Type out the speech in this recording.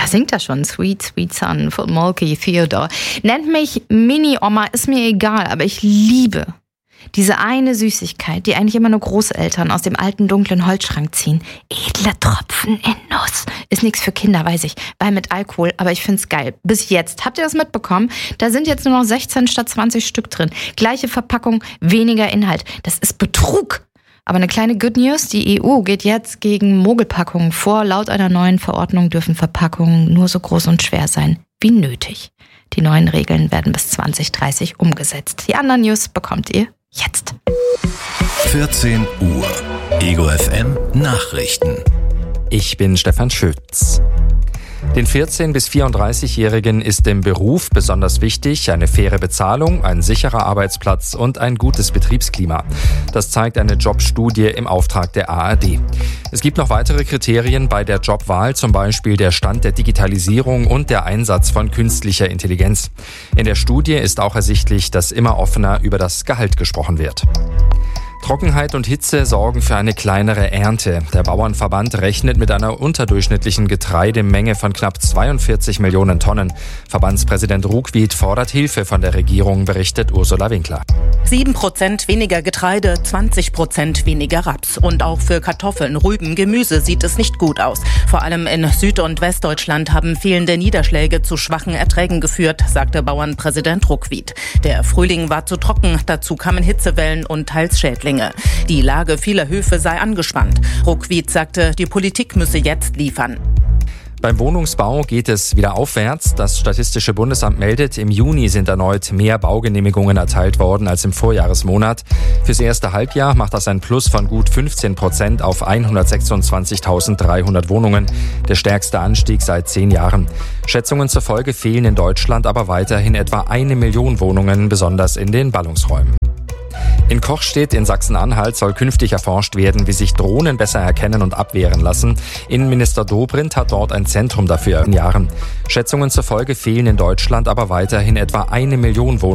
singt er schon. Sweet, sweet son von Molky Theodore. Nennt mich Mini-Oma, ist mir egal, aber ich liebe diese eine Süßigkeit, die eigentlich immer nur Großeltern aus dem alten, dunklen Holzschrank ziehen. Edle Tropfen in Nuss. Ist nichts für Kinder, weiß ich, weil mit Alkohol, aber ich find's geil. Bis jetzt. Habt ihr das mitbekommen? Da sind jetzt nur noch 16 statt 20 Stück drin. Gleiche Verpackung, weniger Inhalt. Das ist Betrug. Aber eine kleine Good News, die EU geht jetzt gegen Mogelpackungen vor. Laut einer neuen Verordnung dürfen Verpackungen nur so groß und schwer sein wie nötig. Die neuen Regeln werden bis 2030 umgesetzt. Die anderen News bekommt ihr jetzt. 14 Uhr. Ego FM Nachrichten. Ich bin Stefan Schütz. Den 14- bis 34-Jährigen ist im Beruf besonders wichtig eine faire Bezahlung, ein sicherer Arbeitsplatz und ein gutes Betriebsklima. Das zeigt eine Jobstudie im Auftrag der ARD. Es gibt noch weitere Kriterien bei der Jobwahl, zum Beispiel der Stand der Digitalisierung und der Einsatz von künstlicher Intelligenz. In der Studie ist auch ersichtlich, dass immer offener über das Gehalt gesprochen wird. Trockenheit und Hitze sorgen für eine kleinere Ernte. Der Bauernverband rechnet mit einer unterdurchschnittlichen Getreidemenge von knapp 42 Millionen Tonnen. Verbandspräsident Ruckwied fordert Hilfe von der Regierung, berichtet Ursula Winkler. 7% weniger Getreide, 20% weniger Raps. Und auch für Kartoffeln, Rüben, Gemüse sieht es nicht gut aus. Vor allem in Süd- und Westdeutschland haben fehlende Niederschläge zu schwachen Erträgen geführt, sagte Bauernpräsident Ruckwied. Der Frühling war zu trocken, dazu kamen Hitzewellen und teils Schädlinge. Die Lage vieler Höfe sei angespannt. Ruckwied sagte, die Politik müsse jetzt liefern. Beim Wohnungsbau geht es wieder aufwärts. Das Statistische Bundesamt meldet, im Juni sind erneut mehr Baugenehmigungen erteilt worden als im Vorjahresmonat. Fürs erste Halbjahr macht das ein Plus von gut 15% auf 126.300 Wohnungen. Der stärkste Anstieg seit 10 Jahren. Schätzungen zufolge fehlen in Deutschland aber weiterhin etwa 1 Million Wohnungen, besonders in den Ballungsräumen. In Kochstedt in Sachsen-Anhalt soll künftig erforscht werden, wie sich Drohnen besser erkennen und abwehren lassen. Innenminister Dobrindt hat dort ein Zentrum dafür in Jahren. Schätzungen zufolge fehlen in Deutschland aber weiterhin etwa 1 Million Wohnungen.